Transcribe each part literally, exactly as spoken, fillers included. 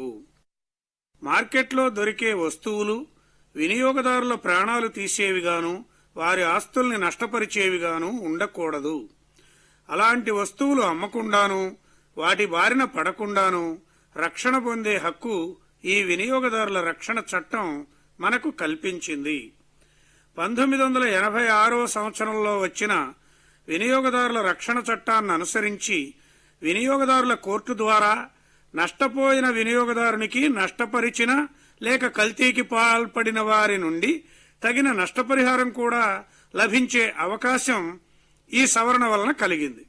తప్పు. మార్కెట్లో దొరికే వస్తువులు వినియోగదారుల ప్రాణాలు తీసేవిగాను వారి ఆస్తుల్ని నష్టపరిచేవిగాను ఉండకూడదు. అలాంటి వస్తువులు అమ్మకుండాను వాటి బారిన పడకుండాను రక్షణ పొందే హక్కు ఈ వినియోగదారుల రక్షణ చట్టం మనకు కల్పించింది. పంతొమ్మిది వందల ఎనభై ఆరో సంవత్సరంలో వచ్చిన వినియోగదారుల రక్షణ చట్టాన్ని అనుసరించి వినియోగదారుల కోర్టు ద్వారా నష్టపోయిన వినియోగదారునికి నష్టపరిచిన లేక కల్తీకి పాల్పడిన వారి నుండి తగిన నష్టపరిహారం కూడా లభించే అవకాశం ఈ సవరణ వలన కలిగింది.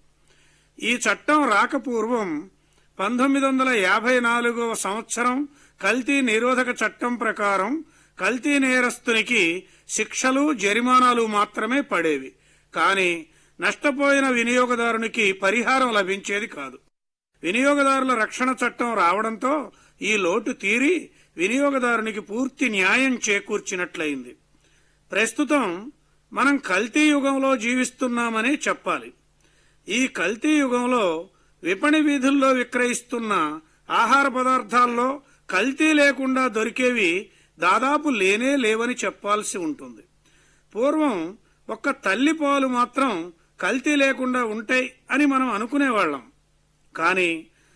ఈ చట్టం రాకపూర్వం పంతొమ్మిది వందల యాభై నాలుగవ సంవత్సరం కల్తీ నిరోధక చట్టం ప్రకారం కల్తీ నేరస్తునికి శిక్షలు జరిమానాలు మాత్రమే పడేవి. కానీ నష్టపోయిన వినియోగదారునికి పరిహారం లభించేది కాదు. వినియోగదారుల రక్షణ చట్టం రావడంతో ఈ లోటు తీరి వినియోగదారునికి పూర్తి న్యాయం చేకూర్చినట్లయింది. ప్రస్తుతం మనం కల్తీ యుగంలో జీవిస్తున్నామనే చెప్పాలి. ఈ కల్తీ యుగంలో విపణి వీధుల్లో విక్రయిస్తున్న ఆహార పదార్థాల్లో కల్తీ లేకుండా దొరికేవి దాదాపు లేనే లేవని చెప్పాల్సి ఉంటుంది. పూర్వం ఒక్క తల్లి పాలు మాత్రం కల్తీ లేకుండా ఉంటాయి అని మనం అనుకునేవాళ్లం. కానీ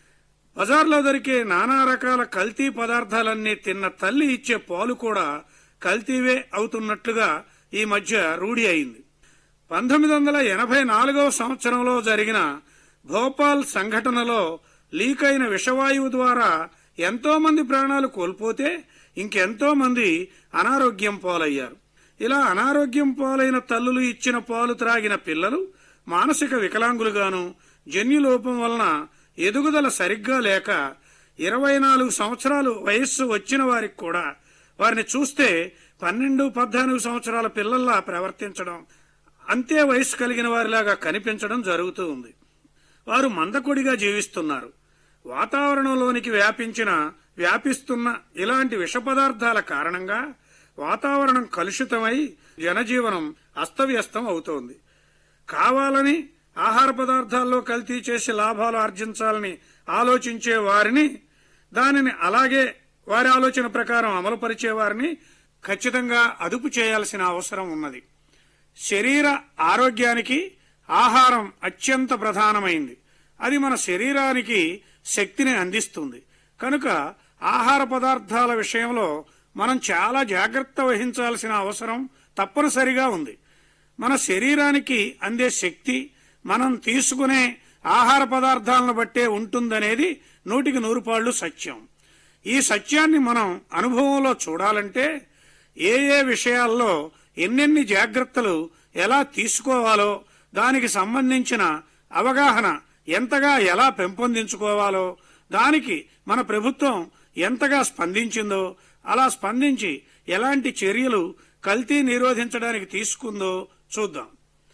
బజార్లో దొరికే నానా రకాల కల్తీ పదార్థాలన్నీ తిన్న తల్లి ఇచ్చే పాలు కూడా కల్తీవే అవుతున్నట్లుగా ఈ మధ్య రూఢి అయింది. పంతొమ్మిది వందల ఎనభై నాలుగవ సంవత్సరంలో జరిగిన భోపాల్ సంఘటనలో లీక్ అయిన విషవాయువు ద్వారా ఎంతో మంది ప్రాణాలు కోల్పోతే ఇంకెంతో మంది అనారోగ్యం పాలయ్యారు. ఇలా అనారోగ్యం పాలైన తల్లులు ఇచ్చిన పాలు త్రాగిన పిల్లలు మానసిక వికలాంగులుగాను, జన్యులోపం వలన ఎదుగుదల సరిగ్గా లేక ఇరవై నాలుగు సంవత్సరాలు వయస్సు వచ్చిన వారికి కూడా వారిని చూస్తే పన్నెండు పద్నాలుగు సంవత్సరాల పిల్లల్లా ప్రవర్తించడం, అంతే వయస్సు కలిగిన వారిలాగా కనిపించడం జరుగుతూ ఉంది. వారు మందకొడిగా జీవిస్తున్నారు. వాతావరణంలోనికి వ్యాపించిన వ్యాపిస్తున్న ఇలాంటి విష పదార్థాల కారణంగా వాతావరణం కలుషితమై జనజీవనం అస్తవ్యస్తం అవుతోంది. కావాలని ఆహార పదార్థాల్లో కల్తీ చేసి లాభాలు ఆర్జించాలని ఆలోచించే వారిని, దానిని అలాగే వారి ఆలోచన ప్రకారం అమలుపరిచే వారిని ఖచ్చితంగా అదుపు చేయాల్సిన అవసరం ఉన్నది. శరీర ఆరోగ్యానికి ఆహారం అత్యంత ప్రధానమైంది. అది మన శరీరానికి శక్తిని అందిస్తుంది. కనుక ఆహార పదార్థాల విషయంలో మనం చాలా జాగ్రత్త వహించాల్సిన అవసరం తప్పనిసరిగా ఉంది. మన శరీరానికి అందే శక్తి మనం తీసుకునే ఆహార పదార్థాలను బట్టే ఉంటుందనేది నూటికి నూరు పాళ్లు సత్యం. ఈ సత్యాన్ని మనం అనుభవంలో చూడాలంటే ఏ ఏ విషయాల్లో ఎన్నెన్ని జాగ్రత్తలు ఎలా తీసుకోవాలో, దానికి సంబంధించిన అవగాహన ఎంతగా ఎలా పెంపొందించుకోవాలో, దానికి మన ప్రభుత్వం ఎంతగా స్పందించిందో, అలా స్పందించి ఎలాంటి చర్యలు కల్తీ నిరోధించడానికి తీసుకుందో చూద్దాం.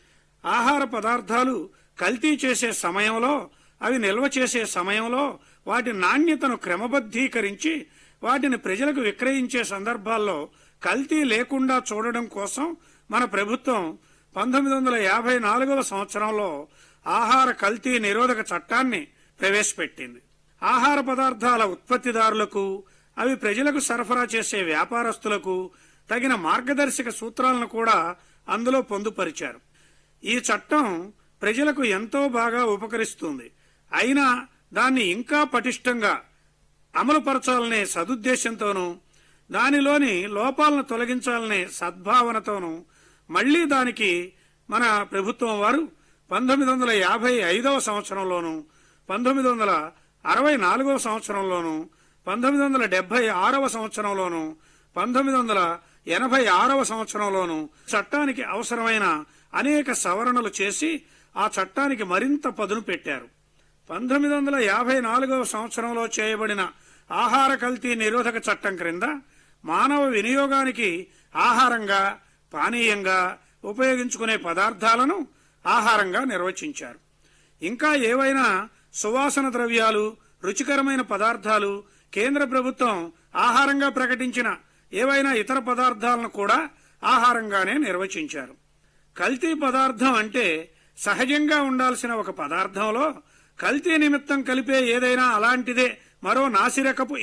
ఆహార పదార్థాలు కల్తీ చేసే సమయంలో, అవి నిల్వ చేసే సమయంలో వాటి నాణ్యతను క్రమబద్ధీకరించి వాటిని ప్రజలకు విక్రయించే సందర్భాల్లో కల్తీ లేకుండా చూడడం కోసం మన ప్రభుత్వం పంతొమ్మిది వందల యాభై నాలుగవ సంవత్సరంలో ఆహార కల్తీ నిరోధక చట్టాన్ని ప్రవేశపెట్టింది. ఆహార పదార్థాల ఉత్పత్తిదారులకు, అవి ప్రజలకు సరఫరా చేసే వ్యాపారస్తులకు తగిన మార్గదర్శక సూత్రాలను కూడా అందులో పొందుపరిచారు. ఈ చట్టం ప్రజలకు ఎంతో బాగా ఉపకరిస్తుంది. అయినా దాన్ని ఇంకా పటిష్టంగా అమలుపరచాలనే సదుద్దేశంతోనూ, దానిలోని లోపాలను తొలగించాలనే సద్భావనతోనూ మళ్లీ దానికి మన ప్రభుత్వం వారు పంతొమ్మిది వందల యాభై ఐదవ సంవత్సరంలోనూ, పంతొమ్మిది వందల అరవై నాలుగవ సంవత్సరంలోనూ, పంతొమ్మిది వందల డెబ్బై ఆరవ సంవత్సరంలోనూ, పంతొమ్మిది వందల ఎనభై ఆరవ సంవత్సరంలోనూ చట్టానికి అవసరమైన అనేక సవరణలు చేసి ఆ చట్టానికి మరింత పదును పెట్టారు. పంతొమ్మిది వందల యాభై నాలుగవ సంవత్సరంలో చేయబడిన ఆహార కల్తీ నిరోధక చట్టం క్రింద మానవ వినియోగానికి ఆహారంగా, పానీయంగా ఉపయోగించుకునే పదార్థాలను ఆహారంగా నిర్వచించారు. ఇంకా ఏవైనా సువాసన ద్రవ్యాలు, రుచికరమైన పదార్థాలు, కేంద్ర ప్రభుత్వం ఆహారంగా ప్రకటించిన ఏవైనా ఇతర పదార్థాలను కూడా ఆహారంగానే నిర్వచించారు. కల్తీ పదార్థం అంటే సహజంగా ఉండాల్సిన ఒక పదార్థంలో కల్తీ నిమిత్తం కలిపే ఏదైనా అలాంటిదే మరో నాసిరకపు